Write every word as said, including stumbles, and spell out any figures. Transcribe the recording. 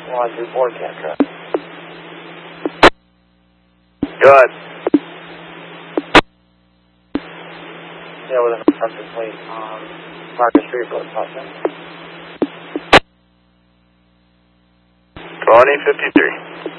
one two four, can't cut. Good. Yeah, with an obstructed plate on Market Street, Road, Boston. twenty fifty-three.